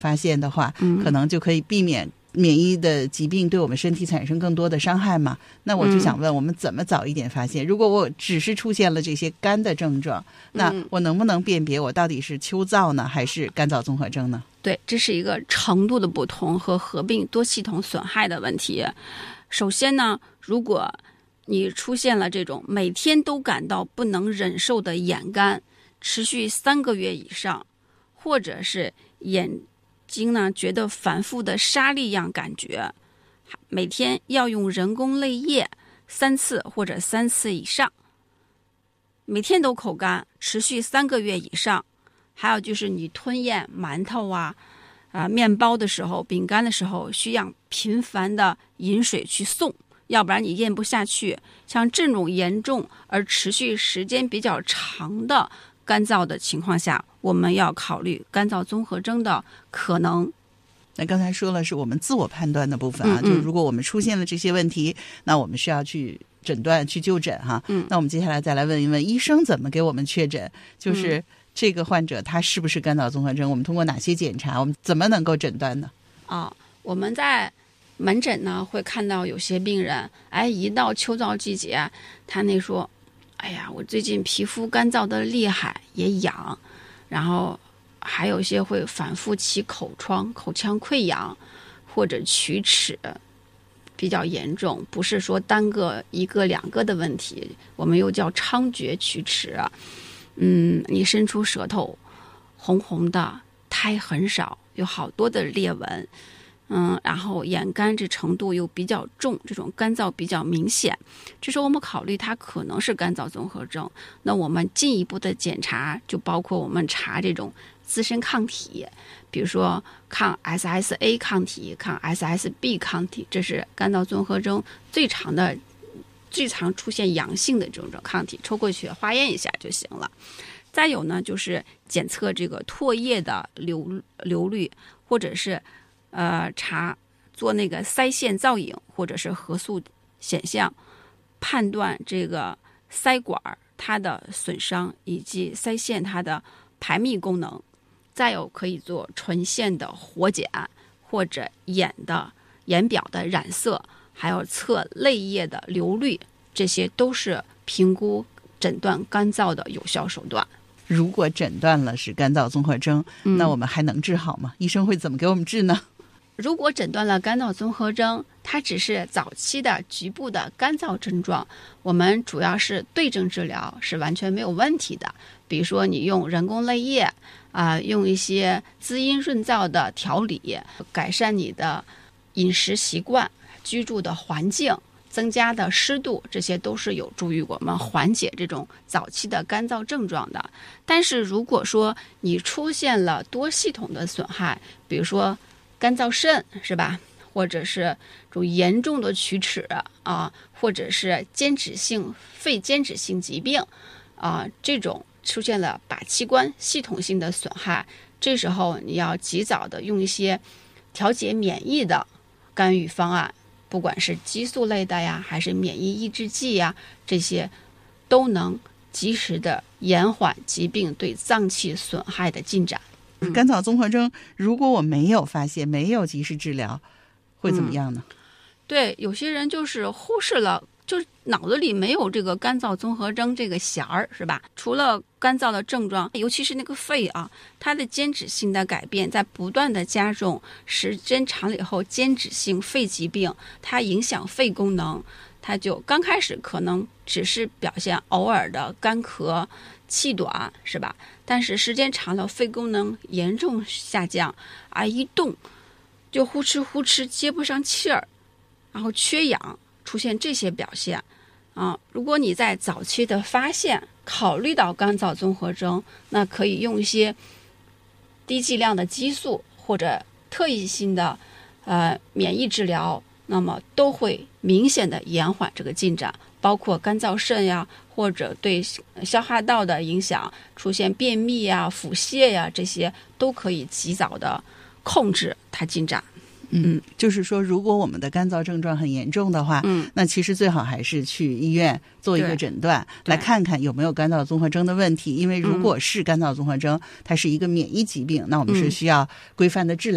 发现的话，可能就可以避免免疫的疾病对我们身体产生更多的伤害嘛。那我就想问，我们怎么早一点发现？如果我只是出现了这些肝的症状，那我能不能辨别我到底是秋燥呢，还是干燥综合征呢？ 对，这是一个程度的不同和合并多系统损害的问题。首先呢，如果你出现了这种每天都感到不能忍受的眼干，持续3个月以上，或者是眼睛呢觉得反复的沙粒样感觉，每天要用人工泪液3次或者3次以上，每天都口干，持续3个月以上，还有就是你吞咽馒头面包的时候，饼干的时候，需要频繁的饮水去送，要不然你咽不下去。像这种严重而持续时间比较长的干燥的情况下，我们要考虑干燥综合征的可能。 那刚才说了是我们自我判断的部分啊，就是如果我们出现了这些问题，那我们是要去诊断去就诊哈。那我们接下来再来问一问医生怎么给我们确诊，就是这个患者他是不是干燥综合征，我们通过哪些检查，我们怎么能够诊断呢？ 我们在门诊呢会看到有些病人，一到秋燥季节，他那说，我最近皮肤干燥的厉害，也痒，然后还有一些会反复起口疮、口腔溃疡或者龋齿比较严重，不是说单个1个2个的问题，我们又叫猖獗龋齿。你伸出舌头红红的，苔很少，有好多的裂纹，然后眼干这程度又比较重，这种干燥比较明显，这时候我们考虑它可能是干燥综合征。那我们进一步的检查就包括我们查这种自身抗体，比如说抗 SSA 抗体、抗 SSB 抗体，这是干燥综合征最常出现阳性的这种抗体，抽过血化验一下就行了。再有呢，就是检测这个唾液的流率，或者是做那个腮腺造影或者是核素显像，判断这个腮管它的损伤以及腮腺它的排泌功能。再有可以做唇线的活检，或者眼表的染色，还有测泪液的流率，这些都是评估诊断干燥的有效手段。 如果诊断了是干燥综合征，那我们还能治好吗？医生会怎么给我们治呢？ 如果诊断了干燥综合征，它只是早期的局部的干燥症状，我们主要是对症治疗是完全没有问题的。比如说你用人工泪液用一些滋阴润燥的调理，改善你的饮食习惯、居住的环境，增加的湿度，这些都是有助于我们缓解这种早期的干燥症状的。但是如果说你出现了多系统的损害，比如说干燥肾是吧，或者是这种严重的龋齿或者是肺间质性疾病这种出现了靶器官系统性的损害，这时候你要及早的用一些调节免疫的干预方案，不管是激素类的呀，还是免疫抑制剂呀，这些都能及时的延缓疾病对脏器损害的进展。 干燥综合征如果我没有发现，没有及时治疗，会怎么样呢？ 对，有些人就是忽视了，就脑子里没有这个干燥综合征这个弦儿，是吧？除了干燥的症状，尤其是那个肺它的间质性的改变在不断的加重，时间长了以后，间质性肺疾病它影响肺功能，它就刚开始可能只是表现偶尔的干咳、气短，是吧？但是时间长了，肺功能严重下降一动就呼哧接不上气儿，然后缺氧，出现这些表现如果你在早期的发现考虑到干燥综合征，那可以用一些低剂量的激素或者特异性的免疫治疗，那么都会明显的延缓这个进展，包括干燥肾呀，或者对消化道的影响，出现便秘呀、腹泻呀，这些都可以及早的控制它进展。 就是说如果我们的干燥症状很严重的话，那其实最好还是去医院做一个诊断，来看看有没有干燥综合征的问题。因为如果是干燥综合征，它是一个免疫疾病，那我们是需要规范的治疗